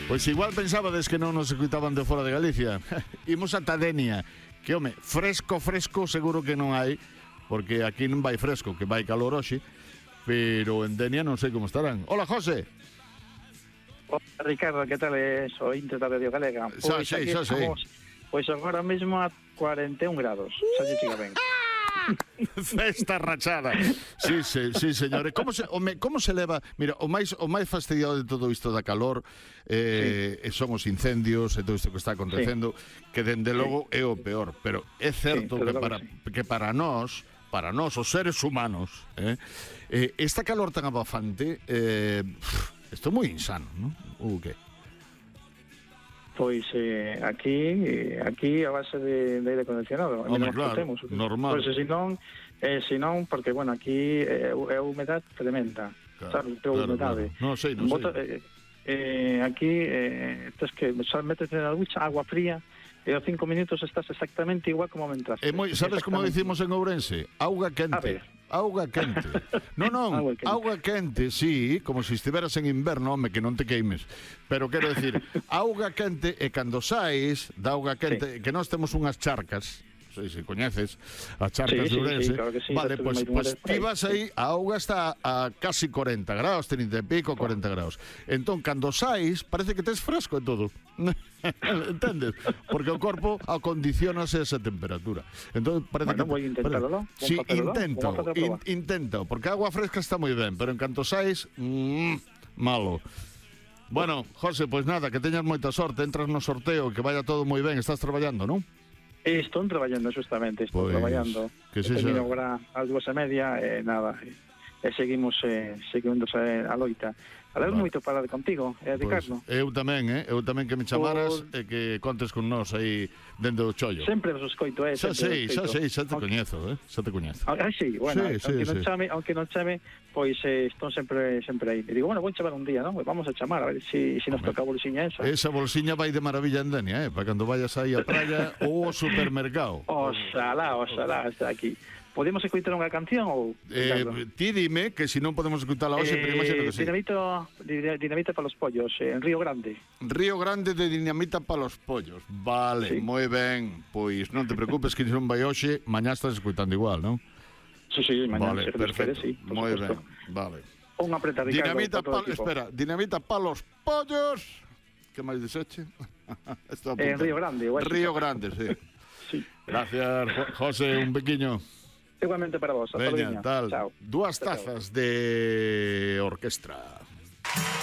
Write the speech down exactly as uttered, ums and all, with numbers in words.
Pois igual pensabades que non nos escuitaban de fora de Galicia. Imos ata Denia, que, home, fresco, fresco seguro que non hai, porque aquí non vai fresco, que vai calor hoxe, pero en Denia non sei como estarán. Hola, José. Hola, Ricardo, que tal é? Soy Inter da Radio Galega. Xa sei, xa sei. Pois agora mesmo a cuarenta e un grados, xa lle chiga ben. Festa rachada. Sí, sí, sí, señores. Como se, home, como se leva? Mira, o máis o máis fastidiado de todo isto da calor eh, sí. son os incendios e todo isto que está acontecendo, sí. que dende logo sí. é o peor, pero é certo sí, que para sí. que para nós, para nós os seres humanos, eh, eh esta calor tan abafante, eh, isto é moi insano, non? O que? Pois eh, aquí aquí a base de, de aire acondicionado. Hombre, claro, temos, normal. Pois se non, eh, se non, porque, bueno, aquí é eh, humedade tremenda. Claro, sabes, claro, humedade. Claro. No sei, non Bota, sei. Eh, eh, aquí, eh, tes que só metes na ducha agua fría e aos cinco minutos estás exactamente igual como me entraste. É moi, sabes como dicimos en Ourense? Auga quente. Auga quente. Non, non, auga quente. auga quente, sí, como se estiveras en inverno, home, que non te queimes. Pero quero decir, auga quente e cando saís da auga quente, sí. que nós temos unhas charcas, sei se coñeces, as charcas sí, de Ourense. Sí, sí, claro que sí, vale, pois pues, pues, ti vas aí, a auga está a casi corenta graus, trinta e pico, corenta graus. Entón, cando saís, parece que tes fresco e todo. Entendes? Porque o corpo acondicionase esa temperatura. Entón, parece bueno, que vou intentarlo, ¿no? Sí, intenta, in, intenta, porque a agua fresca está moi ben, pero en canto saís, mmm, malo. Bueno, José, pois pues nada, que teñas moita sorte, entras no sorteo, que vaya todo moi ben, estás traballando, non? Estou traballando, justamente, estou pues, traballando. Que se termino agora ás dúas e media, e eh, nada, e, e seguimos eh, seguimos eh, a loita. Alegro vale. moito falar contigo, eh, Ricardo. Pues, eu tamén, eh? Eu tamén que me chamaras o... e que contes con nós aí dentro do chollo. Sempre vos escoito, eh? Xa sei, xa sei, xa te okay. coñezo, eh? Xa te coñezo. Ah, sí, bueno, sí, aunque, sí, non sí. chame, aunque non chame, pois eh, estou sempre sempre aí. E digo, bueno, vou chamar un día, non? Vamos a chamar, a ver se si, si nos toca a bolsiña esa. Esa bolsiña vai de maravilla en Denia, eh? Para cando vayas aí á praia ou ao supermercado. Oxalá, oxalá, está aquí. Podemos escoitar unha canción ou... Eh, ti dime que se si non podemos escoitala hoxe, eh, pero imagino que sí. Dinamita, dinamita para los pollos, eh, en Río Grande. Río Grande de Dinamita para los pollos. Vale, sí. moi ben. Pois non te preocupes que se non vai hoxe, mañá estás escoitando igual, non? Sí, sí, mañá. Vale, perfecto. Sí, moi ben, vale. Unha apreta, Ricardo. Dinamita pa, espera, dinamita para los pollos. Que máis deseche? En Río Grande. Río Grande, sí. Sí. Gracias, José, un pequeño. Igualmente para vos. Veña, tal. Chao. Dúas tazas de orquestra.